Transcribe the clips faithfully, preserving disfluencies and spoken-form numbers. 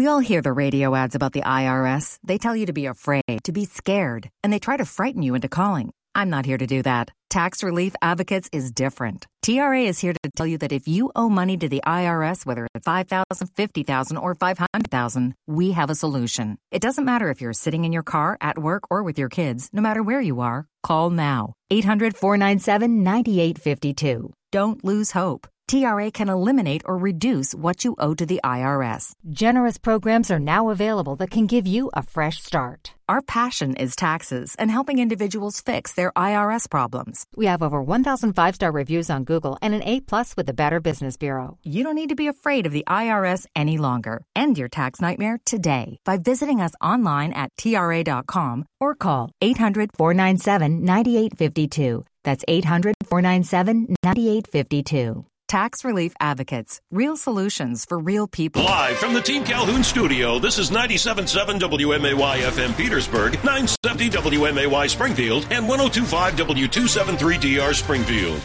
You all hear the radio ads about the I R S. They tell you to be afraid, to be scared, and they try to frighten you into calling. I'm not here to do that. Tax Relief Advocates is different. T R A is here to tell you that if you owe money to the I R S, whether it's five thousand dollars, fifty thousand dollars, or five hundred thousand dollars, we have a solution. It doesn't matter if you're sitting in your car, at work, or with your kids. No matter where you are, call now. eight hundred, four nine seven, nine eight five two. Don't lose hope. T R A can eliminate or reduce what you owe to the I R S. Generous programs are now available that can give you a fresh start. Our passion is taxes and helping individuals fix their I R S problems. We have over one thousand five-star reviews on Google and an A plus with the Better Business Bureau. You don't need to be afraid of the I R S any longer. End your tax nightmare today by visiting us online at T R A dot com or call eight hundred, four nine seven, nine eight five two. That's eight hundred, four nine seven, nine eight five two. Tax Relief Advocates. Real solutions for real people. Live from the Team Calhoun studio, this is ninety-seven point seven W M A Y F M Petersburg, nine seventy W M A Y Springfield, and one oh two point five W two seventy-three D R Springfield.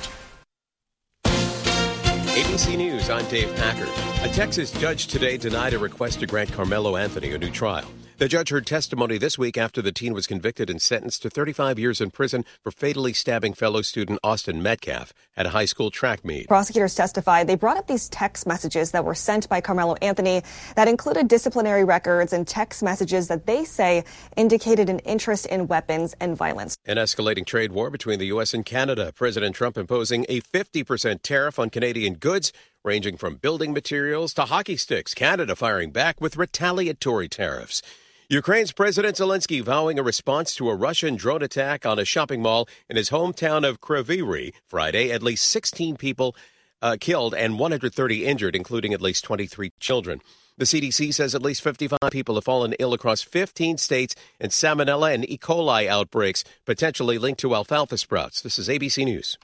A B C News, I'm Dave Packard. A Texas judge today denied a request to grant Carmelo Anthony a new trial. The judge heard testimony this week after the teen was convicted and sentenced to thirty-five years in prison for fatally stabbing fellow student Austin Metcalf at a high school track meet. Prosecutors testified they brought up these text messages that were sent by Carmelo Anthony that included disciplinary records and text messages that they say indicated an interest in weapons and violence. An escalating trade war between the U S and Canada. President Trump imposing a fifty percent tariff on Canadian goods, ranging from building materials to hockey sticks. Canada firing back with retaliatory tariffs. Ukraine's President Zelensky vowing a response to a Russian drone attack on a shopping mall in his hometown of Kryvyi Rih Friday. At least sixteen people uh, killed and one hundred thirty injured, including at least twenty-three children. The C D C says at least fifty-five people have fallen ill across fifteen states in salmonella and E. coli outbreaks, potentially linked to alfalfa sprouts. This is A B C News.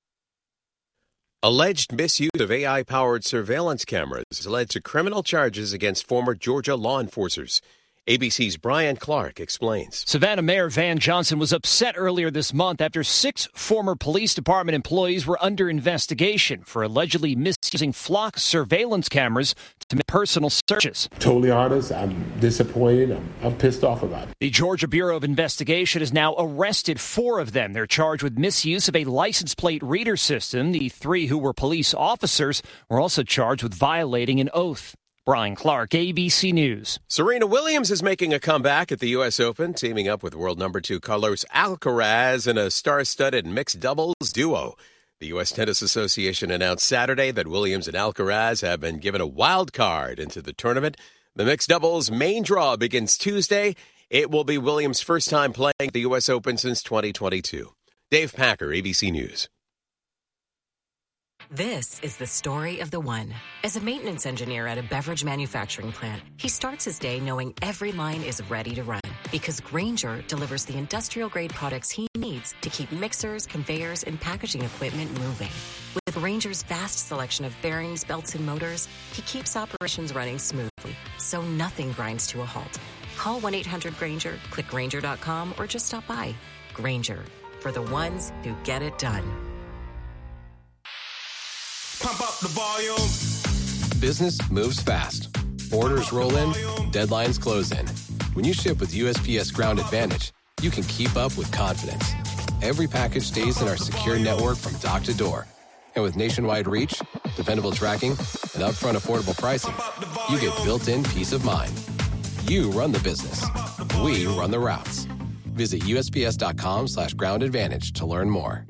Alleged misuse of A I-powered surveillance cameras has led to criminal charges against former Georgia law enforcers. A B C's Brian Clark explains. Savannah Mayor Van Johnson was upset earlier this month after six former police department employees were under investigation for allegedly misusing flock surveillance cameras to make personal searches. Totally honest, I'm disappointed. I'm, I'm pissed off about it. The Georgia Bureau of Investigation has now arrested four of them. They're charged with misuse of a license plate reader system. The three who were police officers were also charged with violating an oath. Brian Clark, A B C News. Serena Williams is making a comeback at the U S Open, teaming up with world number two Carlos Alcaraz in a star-studded mixed doubles duo. The U S Tennis Association announced Saturday that Williams and Alcaraz have been given a wild card into the tournament. The mixed doubles main draw begins Tuesday. It will be Williams' first time playing the U S Open since twenty twenty-two. Dave Packer, A B C News. This is the story of the one. As a maintenance engineer at a beverage manufacturing plant, he starts his day knowing every line is ready to run because Grainger delivers the industrial-grade products he needs to keep mixers, conveyors, and packaging equipment moving. With Grainger's vast selection of bearings, belts, and motors, he keeps operations running smoothly, so nothing grinds to a halt. Call one eight hundred Grainger, click Grainger dot com, or just stop by. Grainger, for the ones who get it done. Pump up the volume. Business moves fast. Orders roll in, deadlines close in. When you ship with U S P S Ground Advantage, you can keep up with confidence. Every package stays in our secure network from dock to door. And with nationwide reach, dependable tracking, and upfront affordable pricing, you get built-in peace of mind. You run the business. We run the routes. Visit U S P S dot com slash ground advantage to learn more.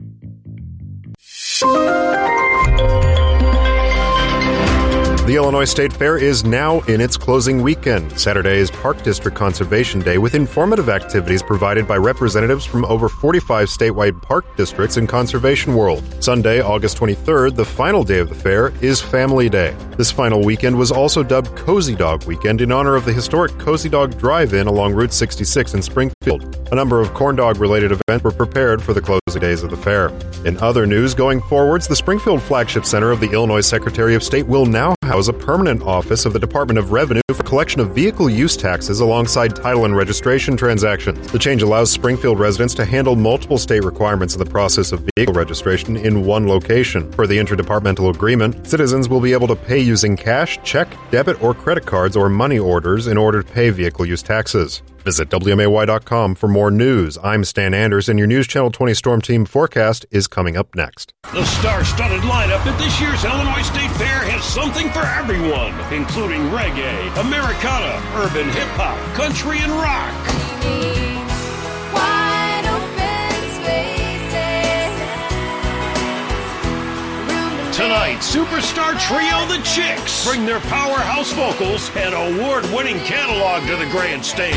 The Illinois State Fair is now in its closing weekend. Saturday is Park District Conservation Day with informative activities provided by representatives from over forty-five statewide park districts in Conservation World. Sunday, August twenty-third, the final day of the fair, is Family Day. This final weekend was also dubbed Cozy Dog Weekend in honor of the historic Cozy Dog Drive-In along Route sixty-six in Springfield. A number of corn dog-related events were prepared for the closing days of the fair. In other news, going forwards, the Springfield Flagship Center of the Illinois Secretary of State will now have house a permanent office of the Department of Revenue for collection of vehicle use taxes alongside title and registration transactions. The change allows Springfield residents to handle multiple state requirements in the process of vehicle registration in one location. Per the interdepartmental agreement, citizens will be able to pay using cash, check, debit, or credit cards or money orders in order to pay vehicle use taxes. Visit W M A Y dot com for more news. I'm Stan Anders, and your News Channel twenty Storm Team forecast is coming up next. The star-studded lineup at this year's Illinois State Fair has something for everyone, including reggae, Americana, urban hip-hop, country, and rock. Tonight, superstar trio The Chicks bring their powerhouse vocals and award-winning catalog to the grandstand.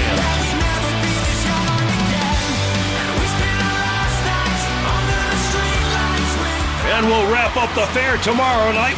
And we'll wrap up the fair tomorrow night